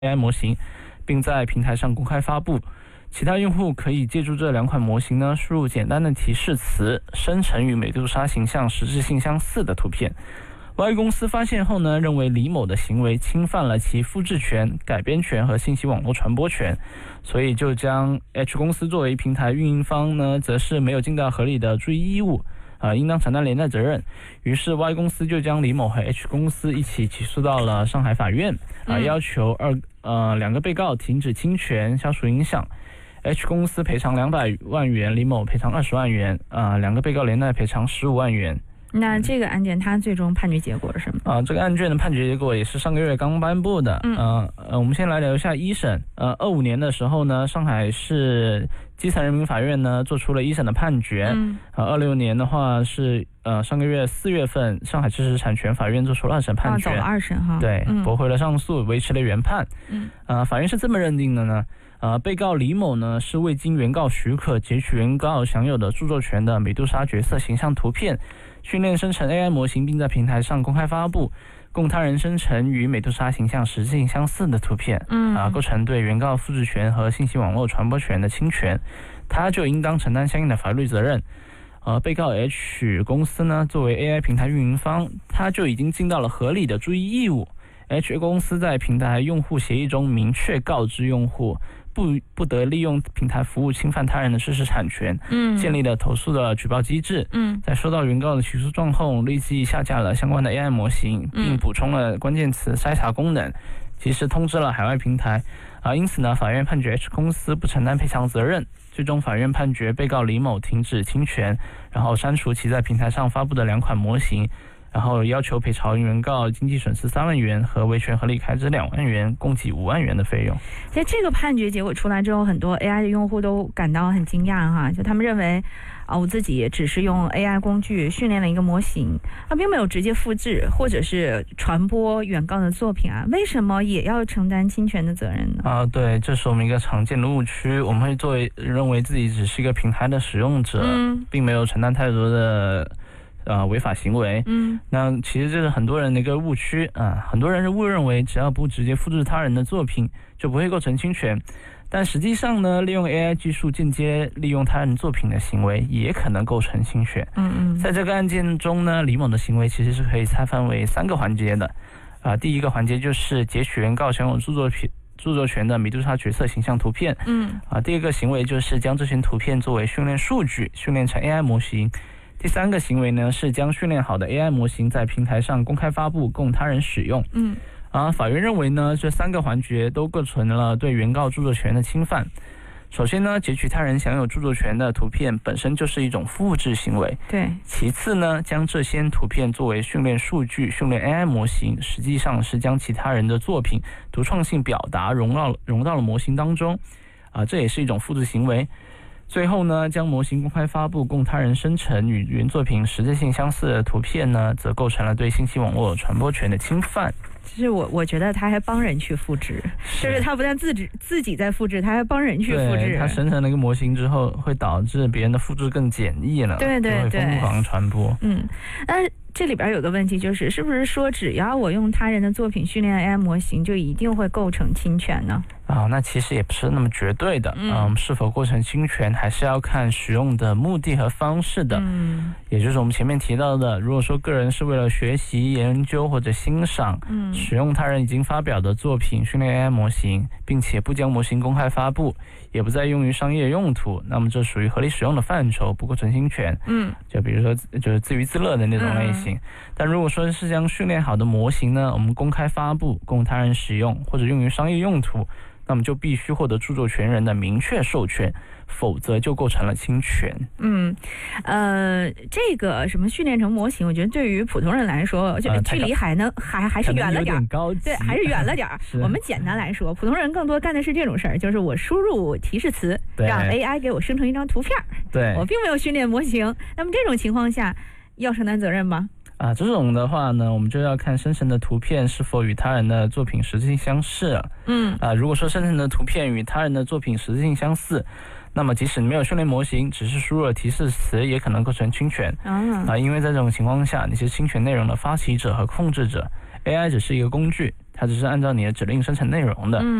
AI 模型，并在平台上公开发布。其他用户可以借助这2款模型呢，输入简单的提示词，生成与美杜莎形象实质性相似的图片。Y 公司发现后呢，认为李某的行为侵犯了其复制权、改编权和信息网络传播权，所以就将 H 公司作为平台运营方呢，则是没有尽到合理的注意义务，应当承担连带责任。于是 Y 公司就将李某和 H 公司一起起诉到了上海法院，要求2个被告停止侵权、消除影响。H 公司赔偿200万元，李某赔偿20万元，2个被告连带赔偿15万元。 那这个案件它最终判决结果是什么？ 这个案件的判决结果也是上个月刚颁布的。我们先来聊一下一审。25年的时候呢，上海市基层人民法院呢做出了一审的判决。26年的话是上个月4月份，上海知识产权法院做出了2审判决。 走了2审哈。 对，驳回了上诉，维持了原判。法院是这么认定的呢。被告李某呢是未经原告许可截取原告享有的著作权的美杜莎角色形象图片，训练生成 AI 模型，并在平台上公开发布，供他人生成与美杜莎形象实质性相似的图片，构成对原告复制权和信息网络传播权的侵权，他就应当承担相应的法律责任。被告 H 公司呢作为 AI 平台运营方，他就已经尽到了合理的注意义务。H 公司在平台用户协议中明确告知用户不得利用平台服务侵犯他人的知识产权，建立了投诉的举报机制，在收到原告的起诉状后，立即下架了相关的 AI 模型，并补充了关键词筛查功能，及时通知了海外平台。因此呢，法院判决 H 公司不承担赔偿责任。最终法院判决被告李某停止侵权，然后删除其在平台上发布的2款模型，然后要求赔偿原告经济损失3万元和维权合理开支2万元，共计5万元的费用。 在这个判决结果出来之后，很多 AI 的用户都感到很惊讶哈，就他们认为我自己只是用 AI 工具训练了一个模型，并没有直接复制或者是传播原告的作品为什么也要承担侵权的责任呢？ 对，这是我们一个常见的误区，我们会认为自己只是一个平台的使用者，并没有承担太多的违法行为。那其实这是很多人的一个误区很多人误认为只要不直接复制他人的作品就不会构成侵权，但实际上呢，利用 AI 技术间接利用他人作品的行为也可能构成侵权。在这个案件中呢，李某的行为其实是可以拆分为3个环节的。第一个环节就是截取原告享有著作权的美杜莎角色形象图片。第二个行为就是将这些图片作为训练数据训练成 AI 模型。第3个行为呢是将训练好的 AI 模型在平台上公开发布，供他人使用。法院认为呢，这3个环节都构成了对原告著作权的侵犯。首先呢，截取他人享有著作权的图片本身就是一种复制行为。 对。 其次呢，将这些图片作为训练数据训练 AI 模型，实际上是将其他人的作品独创性表达融到了模型当中，这也是一种复制行为。最后呢，将模型公开发布，供他人生成与原作品实质性相似的图片呢，则构成了对信息网络传播权的侵犯。 其实我觉得他还帮人去复制，就是他不但自己在复制，他还帮人去复制。 他生成了一个模型之后，会导致别人的复制更简易了， 对， 会疯狂传播。 但是这里边有个问题，是不是说只要我用他人的作品训练 AI 模型，就一定会构成侵权呢？ 那其实也不是那么绝对的。是否构成侵权，还是要看使用的目的和方式的。也就是我们前面提到的，如果说个人是为了学习、研究或者欣赏，使用他人已经发表的作品训练 AI 模型，并且不将模型公开发布，也不再用于商业用途，那么这属于合理使用的范畴，不构成侵权。就比如说就是自娱自乐的那种类型。但如果说是将训练好的模型呢，我们公开发布，供他人使用或者用于商业用途，那么就必须获得著作权人的明确授权，否则就构成了侵权。 这个什么训练成模型，我觉得对于普通人来说，距离还是远了点，对，还是远了点。我们简单来说，普通人更多干的是这种事儿，就是我输入提示词，让 AI 给我生成一张图片， 对， 我并没有训练模型。那么这种情况下，要承担责任吗？ 这种的话呢，我们就要看生成的图片是否与他人的作品实质性相似。如果说生成的图片与他人的作品实质性相似，那么即使没有训练模型，只是输入了提示词，也可能构成侵权。因为在这种情况下，你是侵权内容的发起者和控制者，AI 只是一个工具， 它只是按照你的指令生成内容的。